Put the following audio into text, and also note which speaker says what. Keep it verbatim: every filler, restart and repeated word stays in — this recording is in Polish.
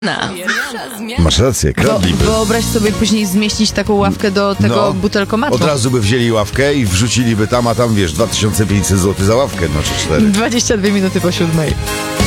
Speaker 1: Na.
Speaker 2: Masz rację, kradliby.
Speaker 1: Wyobraź sobie później zmieścić taką ławkę do tego
Speaker 2: No,
Speaker 1: butelkomatu.
Speaker 2: Od razu by wzięli ławkę i wrzuciliby tam, a tam wiesz, dwa tysiące pięćset złotych za ławkę, no czy cztery.
Speaker 1: dwadzieścia dwie minuty po siódmej.